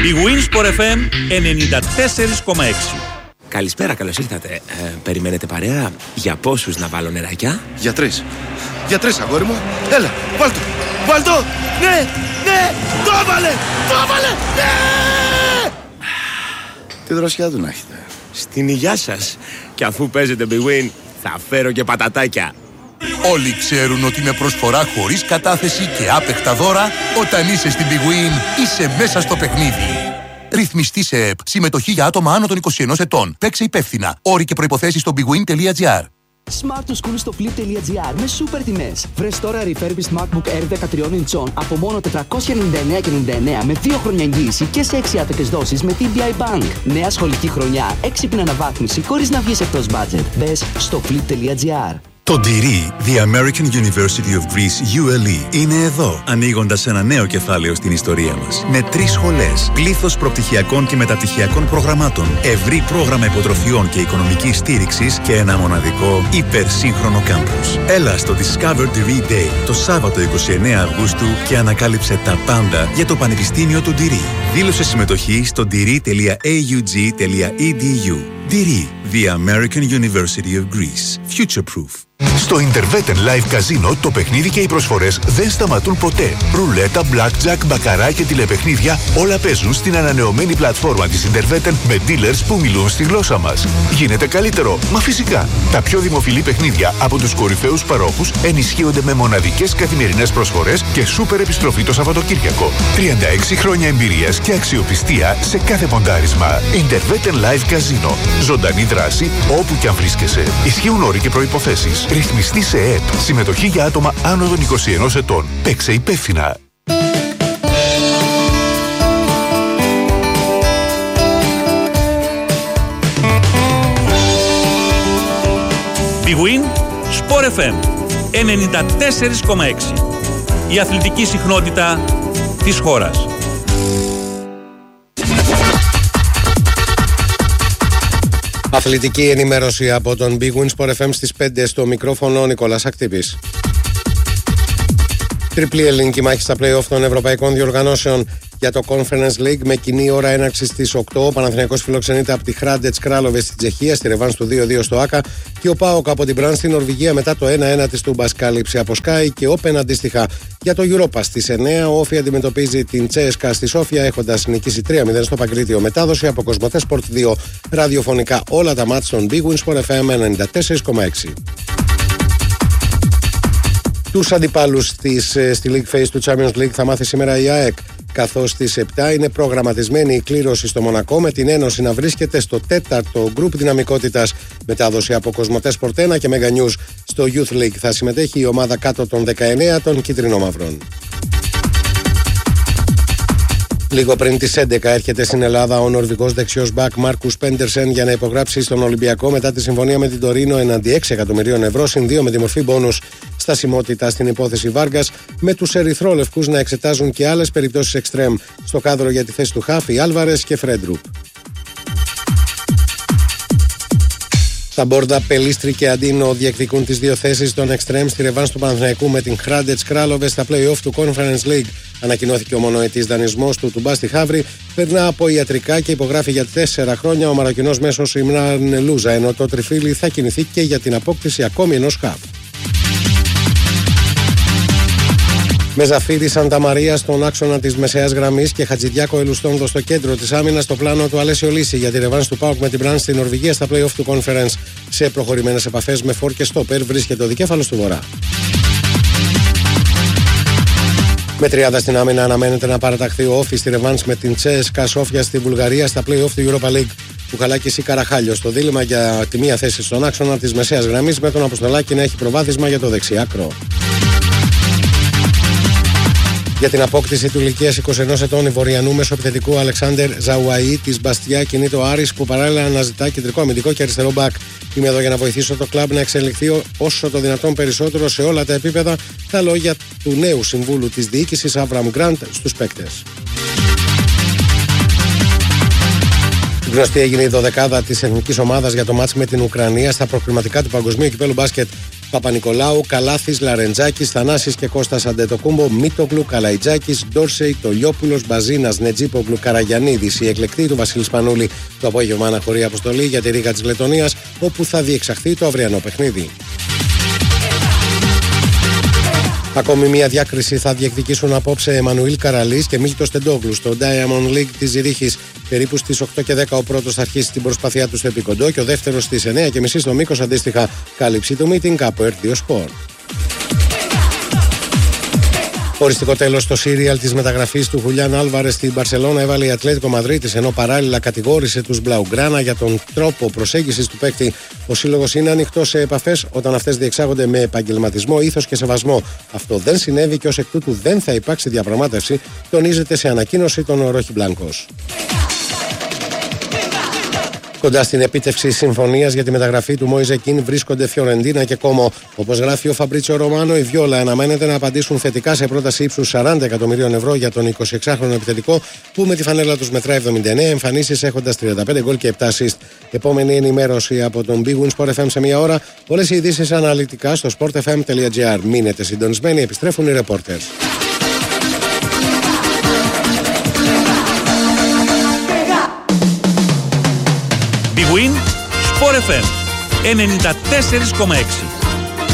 Η Winsport FM 94,6. Καλησπέρα, καλώς ήρθατε. Περιμένετε παρέα? Για πόσους να βάλω νεράκια? Για τρεις. Για τρεις, αγόρι μου. Έλα, βάλτο. Βάλτο. Ναι, ναι. Το έβαλε. Το έβαλε. Ναι. Τι δροσιά του να έχετε. Στην υγειά σας. Και αφού παίζετε Big Win, θα φέρω και πατατάκια. Όλοι ξέρουν ότι με προσφορά χωρίς κατάθεση και άπεχτα δώρα, όταν είσαι στην Big Win, είσαι μέσα στο παιχνίδι. Ρυθμιστή σε ΕΠ. Συμμετοχή για άτομα άνω των 21 ετών. Παίξε υπεύθυνα. Όροι και προϋποθέσεις στο bigwin.gr. Smart to School στο flip.gr με σούπερ τιμές. Βρες τώρα refurbished MacBook Air 13 inch από μόνο 499,99 με 2 χρόνια εγγύηση και σε 6 άτοκες δόσεις με TBI Bank. Νέα σχολική χρονιά, έξυπνη αναβάθμιση χωρίς να βγεις εκτός budget. Μπες στο flip.gr. Το Ντυρί, The American University of Greece, ULE, είναι εδώ, ανοίγοντας ένα νέο κεφάλαιο στην ιστορία μας. Με 3 σχολές, πλήθος προπτυχιακών και μεταπτυχιακών προγραμμάτων, ευρύ πρόγραμμα υποτροφιών και οικονομικής στήριξης και ένα μοναδικό υπερσύγχρονο κάμπους. Έλα στο Discover Diri Day το Σάββατο 29 Αυγούστου και ανακάλυψε τα πάντα για το Πανεπιστήμιο του Ντυρί. Δήλωσε συμμετοχή στο diri.aug.edu. Diri, The American University of Greece. Future-proof. Στο Interveten Live Casino το παιχνίδι και οι προσφορές δεν σταματούν ποτέ. Ρουλέτα, blackjack, μπακαρά και τηλεπαιχνίδια όλα παίζουν στην ανανεωμένη πλατφόρμα της Interveten με dealers που μιλούν στη γλώσσα μας. Γίνεται καλύτερο, μα φυσικά. Τα πιο δημοφιλή παιχνίδια από τους κορυφαίους παρόχους ενισχύονται με μοναδικές καθημερινές προσφορές και σούπερ επιστροφή το Σαββατοκύριακο. 36 χρόνια εμπειρίας και αξιοπιστία σε κάθε ποντάρισμα. Interveten Live Casino. Ζωντανή δράση όπου και αν βρίσκεσαι. Ισχύουν όροι και προϋποθέσεις. Ρυθμιστή σε ΕΠ. Συμμετοχή για άτομα άνω των 21 ετών. Παίξε υπεύθυνα. Big Win, Sport FM 94,6. Η αθλητική συχνότητα της χώρας. Αθλητική ενημέρωση από τον Big Win Sport FM στις 5 στο μικρόφωνο ο Νικόλας Ακτύπης. Τριπλή ελληνική μάχη στα play-off των ευρωπαϊκών διοργανώσεων για το Conference League με κοινή ώρα έναρξης στις 8. Ο Παναθηναϊκός φιλοξενείται από τη Hrádec Králové στην Τσεχία, στη ρεβάνς του 2-2 στο ΆΚΑ, και ο ΠΑΟΚ από την Μπραντ στην Νορβηγία μετά το 1-1 της Τούμπας. Κάλυψη από Sky και Open αντίστοιχα. Για το Europa στις 9 ο Όφη αντιμετωπίζει την Τσέσκα στη Σόφια έχοντας νικήσει 3-0 στο Παγκρίτιο. Μετάδοση από Κοσμοτέ Sport 2 ραδιοφωνικά όλα τα μάτς των Big Win Sport FM 94,6. Τους αντιπάλους στη League Phase του Champions League θα μάθει σήμερα η ΑΕΚ, καθώς στις 7 είναι προγραμματισμένη η κλήρωση στο Μονακό με την Ένωση να βρίσκεται στο 4ο γκρουπ δυναμικότητας. Μετάδοση από Κοσμοτέ Sport 1 και Mega News. Στο Youth League θα συμμετέχει η ομάδα κάτω των 19 των κίτρινο-μαυρών. Λίγο πριν τις 11 έρχεται στην Ελλάδα ο νορβηγός δεξιός μπακ Μάρκους Πέντερσεν για να υπογράψει στον Ολυμπιακό μετά τη συμφωνία με την Τωρίνο εναντί 6 εκατομμυρίων ευρώ συν 2 με τη μορφή μπόνους. Στασιμότητα στην υπόθεση Βάργας, με τους ερυθρόλευκους να εξετάζουν και άλλες περιπτώσεις εξτρέμ. Στο κάδρο για τη θέση του Χάφη, Άλβαρες και Φρέντρουπ. Τα Μπόρντα, Πελίστρη και Αντίνο διεκδικούν τις δύο θέσεις των εξτρέμ στη ρεβάνς του Παναθηναϊκού με την Hrádec Králové στα play-off του Conference League. Ανακοινώθηκε ο μονοετής δανεισμός του Τουμπά στη Χαύρη, περνά από ιατρικά και υπογράφει για 4 χρόνια ο Μαροκινός μέσος Ιμράν Λούζα, ενώ το τριφύλι θα κινηθεί και για την απόκτηση ακόμη ενός χαβ. Με Ζαφίρι Σαντα Μαρία στον άξονα της μεσαίας γραμμής και Χατζηδιάκο Ελουστόνδο στο κέντρο της άμυνας, στο πλάνο του Αλέσιο Λύση για τη ρεβάνς του ΠΑΟΚ με την Μπραντ στην Νορβηγία στα play-off του Conference. Σε προχωρημένες επαφές με φόρ και στόπερ βρίσκεται ο δικέφαλος του Βορρά. Με 30 στην άμυνα αναμένεται να παραταχθεί ο Όφη στη ρεβάνς με την Τσέσκα Σόφια στη Βουλγαρία στα play-off του Europa League. Κουχαλάκης ή Καραχάλιος στο δίλημμα για τη μία θέση στον άξονα της μεσαίας γραμμής, με τον Αποστολάκη να έχει προβάδισμα για το δεξιάκρο. Για την απόκτηση του ηλικίας 21 ετών Ivoriανού μεσοεπιθετικού Αλεξάνδερ Ζαουαΐ της Μπαστιά κινείται ο Άρης, που παράλληλα αναζητά κεντρικό αμυντικό και αριστερό μπακ. Είμαι εδώ για να βοηθήσω το κλαμπ να εξελιχθεί όσο το δυνατόν περισσότερο σε όλα τα επίπεδα. Τα λόγια του νέου συμβούλου της διοίκησης Άβραμ Γκραντ στους παίκτες. Γνωστή έγινε η 12η της εθνικής ομάδας για το μάτς με την Ουκρανία στα προκριματικά του Παγκοσμίου Κυπέλλου Μπάσκετ Παπα-Νικολάου, Καλάθης, Λαρεντζάκης, Θανάσης και Κώστας Αντετοκούμπο, Μίτογλου, Καλαϊτζάκης, Ντόρσεϊ, Τολιόπουλος, Μπαζίνας, Νετζίπογλου, Καραγιαννίδης. Η εκλεκτή του Βασίλη Σπανούλη. Το απόγευμα αναχωρεί αποστολή για τη Ρήγα της Λετωνίας, όπου θα διεξαχθεί το αυριανό παιχνίδι. Ακόμη μια διάκριση θα διεκδικήσουν απόψε Εμμανουήλ Καραλής και Μίλτος Τεντόγλου στο Diamond League της Ζηρίχης. Περίπου στις 8 και 10 ο πρώτος θα αρχίσει την προσπάθειά του στο επικοντό και ο δεύτερος στις 9:30 στο μήκος αντίστοιχα. Κάλυψη του meeting από RTO Sport. Οριστικό τέλος στο σύριαλ της μεταγραφής του Χουλιάν Άλβαρες στην Μπαρσελόνα έβαλε η Ατλέτικο Μαδρίτης, ενώ παράλληλα κατηγόρησε τους Μπλαουγκράνα για τον τρόπο προσέγγισης του παίκτη. Ο σύλλογος είναι ανοιχτός σε επαφές όταν αυτές διεξάγονται με επαγγελματισμό, ήθος και σεβασμό. Αυτό δεν συνέβη και ως εκ τούτου δεν θα υπάρξει διαπραγμάτευση, τονίζεται σε ανακοίνωση των Ροχιμπλάνκος. Κοντά στην επίτευξη συμφωνίας για τη μεταγραφή του Μόιζε Κιν βρίσκονται Φιωρεντίνα και Κόμο. Όπως γράφει ο Φαμπρίτσιο Ρωμάνο, οι Βιόλα αναμένεται να απαντήσουν θετικά σε πρόταση ύψους 40 εκατομμυρίων ευρώ για τον 26χρονο επιθετικό, που με τη φανέλα τους μετρά 79 εμφανίσεις έχοντας 35 γκολ και 7 assist. Επόμενη ενημέρωση από τον Big Win Sport FM σε μία ώρα. Όλες οι ειδήσεις αναλυτικά στο sportfm.gr. Μείνετε συντονισμένοι, επιστρέφουν οι reporters. Big Win Sport FM 94,6.